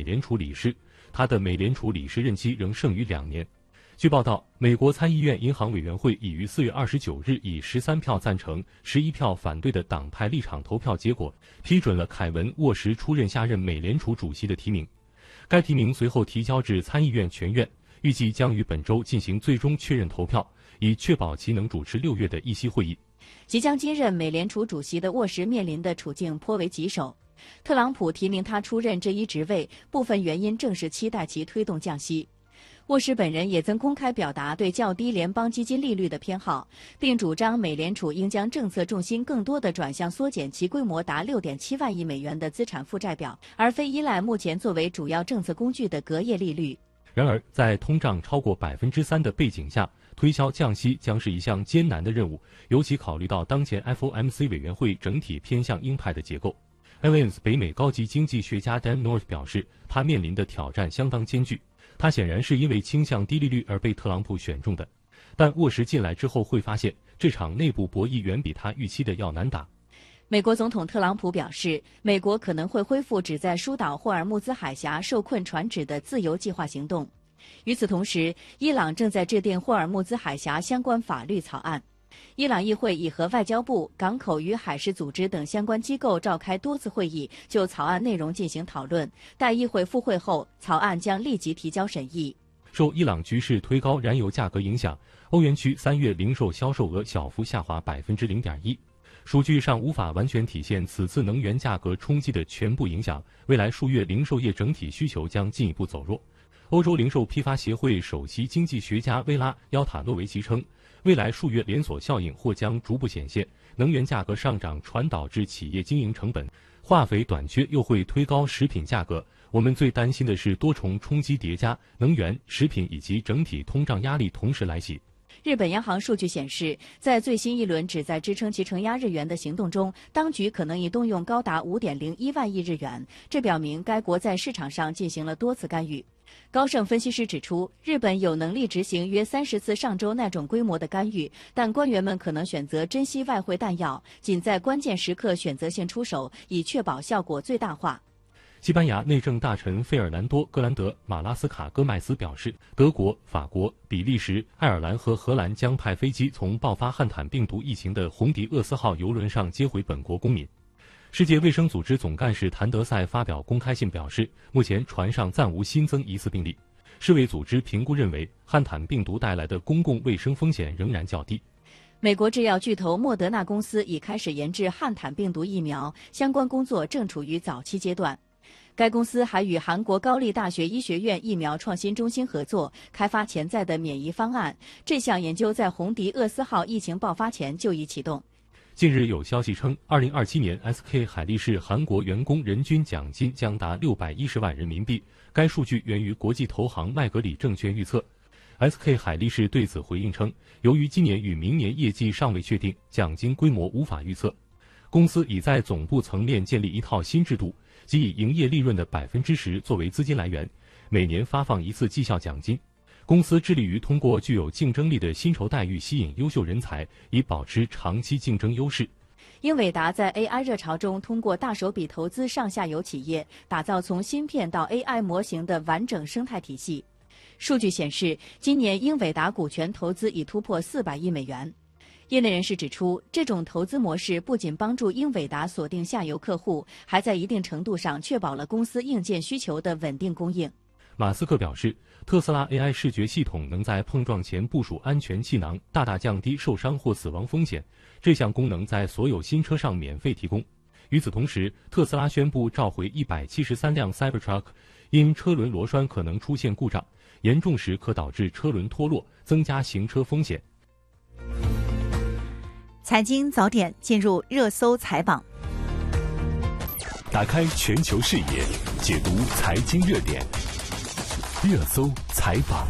联储理事，他的美联储理事任期仍剩余2年。据报道，美国参议院银行委员会已于4月29日以13票赞成、11票反对的党派立场投票结果，批准了凯文·沃什出任下任美联储主席的提名。该提名随后提交至参议院全院，预计将于本周进行最终确认投票，以确保其能主持6月的议息会议。 即将接任美联储主席的沃什面临的处境颇为棘手。特朗普提名他出任这一职位，部分原因正是期待其推动降息。沃什本人也曾公开表达对较低联邦基金利率的偏好，并主张美联储应将政策重心更多地转向缩减其规模达6.7万亿美元的资产负债表，而非依赖目前作为主要政策工具的隔夜利率。 然而，在通胀超过3%的背景下，推销降息将是一项艰难的任务，尤其考虑到当前 FOMC 委员会整体偏向鹰派的结构。Allianz 北美高级经济学家 Dan North 表示，他面临的挑战相当艰巨。他显然是因为倾向低利率而被特朗普选中的，但沃什进来之后会发现，这场内部博弈远比他预期的要难打。 美国总统特朗普表示，美国可能会恢复旨在疏导霍尔木兹海峡受困船只的自由计划行动。与此同时，伊朗正在制定霍尔木兹海峡相关法律草案。伊朗议会已和外交部、港口与海事组织等相关机构召开多次会议，就草案内容进行讨论。待议会复会后，草案将立即提交审议。 受伊朗局势推高燃油价格影响，欧元区3月零售销售额小幅下滑0.1%。数据上无法完全体现此次能源价格冲击的全部影响，未来数月零售业整体需求将进一步走弱。欧洲零售批发协会首席经济学家薇拉·腰塔诺维奇称，未来数月连锁效应或将逐步显现，能源价格上涨传导至企业经营成本，化肥短缺又会推高食品价格。我们最担心的是多重冲击叠加，能源、食品以及整体通胀压力同时来袭。 日本央行数据显示，在最新一轮旨在支撑其承压日元的行动中，当局可能已动用高达5.01万亿日元，这表明该国在市场上进行了多次干预。高盛分析师指出，日本有能力执行约30次上周那种规模的干预，但官员们可能选择珍惜外汇弹药，仅在关键时刻选择性出手，以确保效果最大化。 西班牙内政大臣费尔南多·戈兰德·马拉斯卡戈麦斯表示，德国、法国、比利时、爱尔兰和荷兰将派飞机从爆发汉坦病毒疫情的红迪厄斯号邮轮上接回本国公民。世界卫生组织总干事谭德赛发表公开信表示，目前船上暂无新增疑似病例。世卫组织评估认为，汉坦病毒带来的公共卫生风险仍然较低。 美国制药巨头莫德纳公司已开始研制汉坦病毒疫苗，相关工作正处于早期阶段。该公司还与韩国高丽大学医学院疫苗创新中心合作，开发潜在的免疫方案。这项研究在红迪厄斯号疫情爆发前就已启动。 近日有消息称，2027年 SK 海力士韩国员工人均奖金将达610万人民币。该数据源于国际投行麦格里证券预测。SK 海力士对此回应称，由于今年与明年业绩尚未确定，奖金规模无法预测。公司已在总部层面建立一套新制度，即以营业利润的10%作为资金来源，每年发放一次绩效奖金。公司致力于通过具有竞争力的薪酬待遇吸引优秀人才，以保持长期竞争优势。 英伟达在 AI 热潮中通过大手笔投资上下游企业，打造从芯片到 AI 模型的完整生态体系。数据显示，今年英伟达股权投资已突破400亿美元。业内人士指出，这种投资模式不仅帮助英伟达锁定下游客户，还在一定程度上确保了公司硬件需求的稳定供应。 马斯克表示，特斯拉 AI 视觉系统能在碰撞前部署安全气囊，大大降低受伤或死亡风险。这项功能在所有新车上免费提供。与此同时，特斯拉宣布召回173辆 Cybertruck， 因车轮螺栓可能出现故障，严重时可导致车轮脱落，增加行车风险。 财经早点进入热搜财榜， 打开全球视野，解读财经热点。热搜财榜。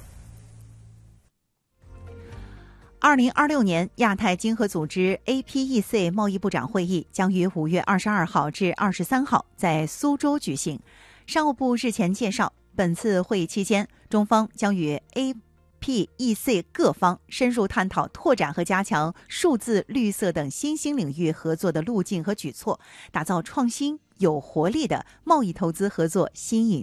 2026年亚太经合组织 APEC 贸易部长会议将于5月22号至23号在苏州举行。商务部日前介绍，本次会议期间，中方将与 APEC 各方深入探讨拓展和加强数字、绿色等新兴领域合作的路径和举措，打造创新有活力的贸易投资合作新引